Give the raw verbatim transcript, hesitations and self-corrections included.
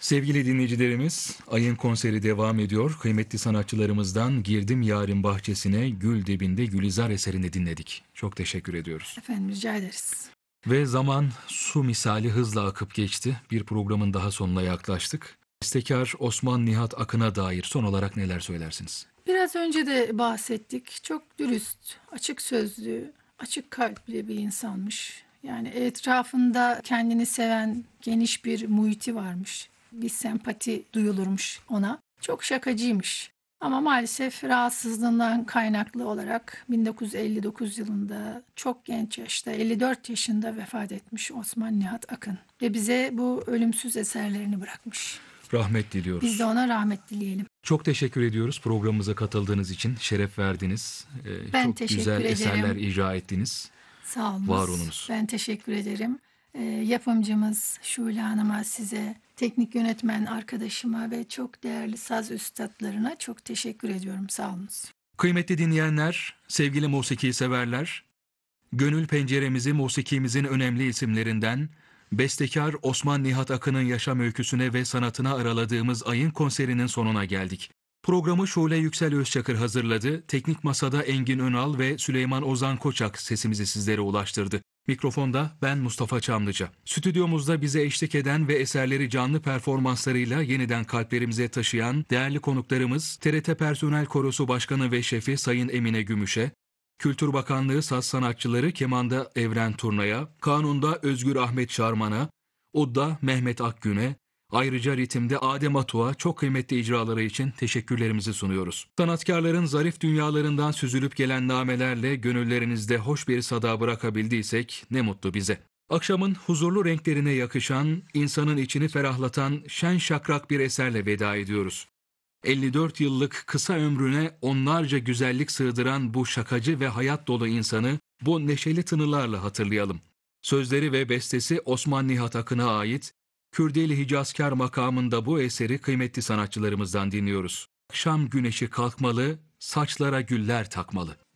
Sevgili dinleyicilerimiz, Ayın konseri devam ediyor. Kıymetli sanatçılarımızdan Girdim Yarın Bahçesine, Gül Dibinde Gülizar eserini dinledik. Çok teşekkür ediyoruz. Efendim rica ederiz. Ve zaman su misali hızla akıp geçti. Bir programın daha sonuna yaklaştık. Bestekar Osman Nihat Akın'a dair son olarak neler söylersiniz? Biraz önce de bahsettik. Çok dürüst, açık sözlü, açık kalpli bir insanmış. Yani etrafında kendini seven geniş bir muhiti varmış. Bir sempati duyulurmuş ona. Çok şakacıymış. Ama maalesef rahatsızlığından kaynaklı olarak bin dokuz yüz elli dokuz yılında çok genç yaşta elli dört yaşında vefat etmiş Osman Nihat Akın. Ve bize bu ölümsüz eserlerini bırakmış. Rahmet diliyoruz. Biz de ona rahmet dileyelim. Çok teşekkür ediyoruz programımıza katıldığınız için. Şeref verdiniz. Ee, Ben çok teşekkür güzel ederim. eserler icra ettiniz. Sağ olun. Var olunuz. Ben teşekkür ederim. Ee, yapımcımız Şule Hanım'a, size, teknik yönetmen arkadaşıma ve çok değerli saz üstadlarına çok teşekkür ediyorum. Sağ olunuz. Kıymetli dinleyenler, sevgili musiki severler, gönül penceremizi musikimizin önemli isimlerinden bestekar Osman Nihat Akın'ın yaşam öyküsüne ve sanatına araladığımız Ayın konserinin sonuna geldik. Programı Şule Yüksel Özçakır hazırladı. Teknik Masada Engin Önal ve Süleyman Ozan Koçak sesimizi sizlere ulaştırdı. Mikrofonda ben Mustafa Çamlıca. Stüdyomuzda bize eşlik eden ve eserleri canlı performanslarıyla yeniden kalplerimize taşıyan değerli konuklarımız T R T Personel Korosu Başkanı ve Şefi Sayın Emine Gümüş'e, Kültür Bakanlığı saz sanatçıları kemanda Evren Turna'ya, kanunda Özgür Ahmet Şarman'a, udda Mehmet Akgün'e, ayrıca ritimde Adem Atuğ'a çok kıymetli icraları için teşekkürlerimizi sunuyoruz. Sanatkarların zarif dünyalarından süzülüp gelen namelerle gönüllerinizde hoş bir sada bırakabildiysek ne mutlu bize. Akşamın huzurlu renklerine yakışan, insanın içini ferahlatan şen şakrak bir eserle veda ediyoruz. elli dört yıllık kısa ömrüne onlarca güzellik sığdıran bu şakacı ve hayat dolu insanı bu neşeli tınılarla hatırlayalım. Sözleri ve bestesi Osman Nihat Akın'a ait, Kürdeli Hicazkar makamında bu eseri kıymetli sanatçılarımızdan dinliyoruz. Akşam güneşi kalkmalı, saçlara güller takmalı.